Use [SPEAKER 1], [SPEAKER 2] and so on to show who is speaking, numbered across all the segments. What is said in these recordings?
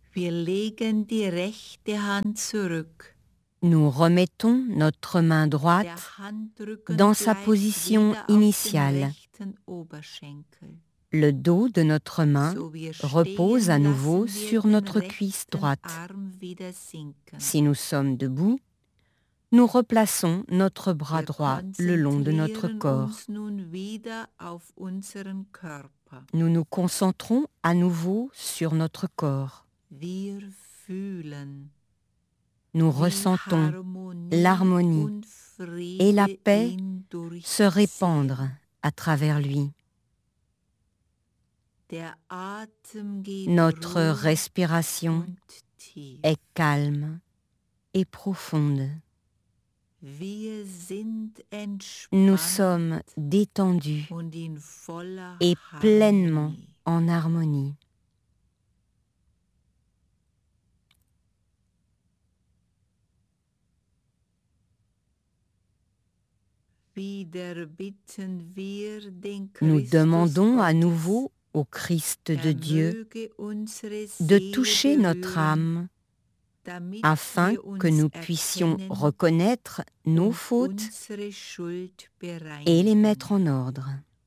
[SPEAKER 1] Wir legen die rechte Hand zurück.
[SPEAKER 2] Nous remettons notre main droite
[SPEAKER 1] Der Handrücken
[SPEAKER 2] dans sa
[SPEAKER 1] bleibt
[SPEAKER 2] position
[SPEAKER 1] wieder auf dem
[SPEAKER 2] initiale.
[SPEAKER 1] rechten Oberschenkel.
[SPEAKER 2] Le dos de notre main
[SPEAKER 1] So wir
[SPEAKER 2] repose
[SPEAKER 1] stehen,
[SPEAKER 2] à nouveau
[SPEAKER 1] lassen wir
[SPEAKER 2] sur
[SPEAKER 1] den
[SPEAKER 2] notre cuisse
[SPEAKER 1] rechten
[SPEAKER 2] droite.
[SPEAKER 1] Arm wieder sinken.
[SPEAKER 2] Si nous sommes debout, nous replaçons notre bras
[SPEAKER 1] Wir
[SPEAKER 2] droit le long de notre
[SPEAKER 1] konzentrieren
[SPEAKER 2] corps.
[SPEAKER 1] uns nun wieder auf unseren Körper.
[SPEAKER 2] Nous nous concentrons à nouveau sur notre corps.
[SPEAKER 1] Wir fühlen,
[SPEAKER 2] Nous
[SPEAKER 1] wie
[SPEAKER 2] ressentons
[SPEAKER 1] Harmonie
[SPEAKER 2] l'harmonie
[SPEAKER 1] und Friede
[SPEAKER 2] et la paix
[SPEAKER 1] ihn
[SPEAKER 2] se répandre à travers lui.
[SPEAKER 1] Der Atem geht
[SPEAKER 2] Notre
[SPEAKER 1] ruhig
[SPEAKER 2] respiration
[SPEAKER 1] und tief.
[SPEAKER 2] est calme et profonde.
[SPEAKER 1] Wir sind
[SPEAKER 2] Nous
[SPEAKER 1] entspannt
[SPEAKER 2] sommes détendus
[SPEAKER 1] und in voller
[SPEAKER 2] et pleinement
[SPEAKER 1] Harmonie.
[SPEAKER 2] en harmonie.
[SPEAKER 1] Wieder bitten wir den
[SPEAKER 2] Nous
[SPEAKER 1] Christus
[SPEAKER 2] demandons à
[SPEAKER 1] Gottes,
[SPEAKER 2] nouveau au Christ de Dieu
[SPEAKER 1] möge unsere
[SPEAKER 2] de
[SPEAKER 1] Seele
[SPEAKER 2] toucher notre
[SPEAKER 1] berühren,
[SPEAKER 2] âme
[SPEAKER 1] damit
[SPEAKER 2] afin
[SPEAKER 1] wir uns
[SPEAKER 2] que nous puissions
[SPEAKER 1] erkennen
[SPEAKER 2] reconnaître nos
[SPEAKER 1] und
[SPEAKER 2] fautes
[SPEAKER 1] unsere Schuld
[SPEAKER 2] et les
[SPEAKER 1] bereinigen.
[SPEAKER 2] mettre en ordre.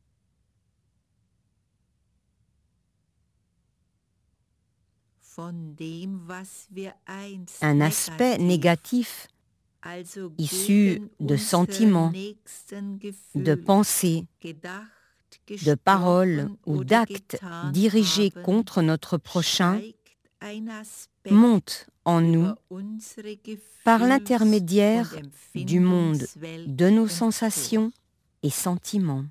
[SPEAKER 1] Von dem, was wir einst
[SPEAKER 2] Un aspect négatif
[SPEAKER 1] also
[SPEAKER 2] issu
[SPEAKER 1] gegen
[SPEAKER 2] de
[SPEAKER 1] unsere
[SPEAKER 2] sentiments,
[SPEAKER 1] nächsten
[SPEAKER 2] de
[SPEAKER 1] Gefühle
[SPEAKER 2] pensées,
[SPEAKER 1] gedacht,
[SPEAKER 2] de paroles
[SPEAKER 1] gesprochen
[SPEAKER 2] ou
[SPEAKER 1] oder
[SPEAKER 2] d'actes
[SPEAKER 1] getan
[SPEAKER 2] dirigés
[SPEAKER 1] haben,
[SPEAKER 2] contre notre prochain
[SPEAKER 1] steigt ein Aspekt
[SPEAKER 2] monte en nous
[SPEAKER 1] über unsere
[SPEAKER 2] par
[SPEAKER 1] Gefühls-
[SPEAKER 2] l'intermédiaire
[SPEAKER 1] und
[SPEAKER 2] du monde
[SPEAKER 1] Empfindungswelt
[SPEAKER 2] de nos
[SPEAKER 1] empor.
[SPEAKER 2] sensations et sentiments.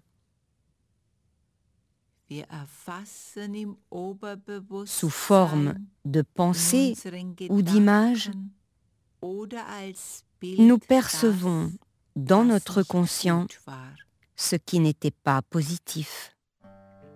[SPEAKER 1] Wir erfassen im
[SPEAKER 2] Sous forme
[SPEAKER 1] Oberbewusstsein,
[SPEAKER 2] de
[SPEAKER 1] in
[SPEAKER 2] pensées
[SPEAKER 1] unseren
[SPEAKER 2] ou d'images,
[SPEAKER 1] Gedanken oder als Bild
[SPEAKER 2] nous percevons
[SPEAKER 1] das,
[SPEAKER 2] dans
[SPEAKER 1] was
[SPEAKER 2] notre
[SPEAKER 1] nicht
[SPEAKER 2] conscient
[SPEAKER 1] gut war.
[SPEAKER 2] ce qui n'était pas positif.